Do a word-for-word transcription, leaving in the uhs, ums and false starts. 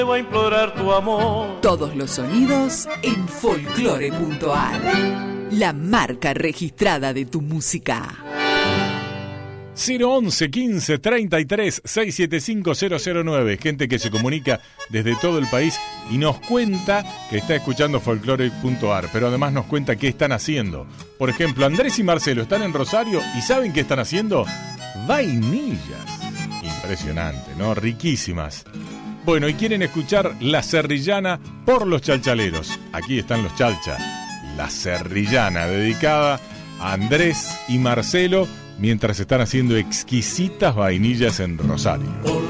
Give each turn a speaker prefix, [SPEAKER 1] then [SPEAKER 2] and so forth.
[SPEAKER 1] Voy a implorar tu amor.
[SPEAKER 2] Todos los sonidos en folclore punto a r, la marca registrada de tu música.
[SPEAKER 3] cero once quince treinta y tres seiscientos setenta y cinco cero cero nueve. Gente que se comunica desde todo el país y nos cuenta que está escuchando folclore punto a r, pero además nos cuenta qué están haciendo. Por ejemplo, Andrés y Marcelo están en Rosario y ¿saben qué están haciendo? Vainillas. Impresionante, ¿no? Riquísimas. Bueno, y quieren escuchar La Serrillana por los chalchaleros. Aquí están los chalcha. La Serrillana, dedicada a Andrés y Marcelo mientras están haciendo exquisitas vainillas en Rosario.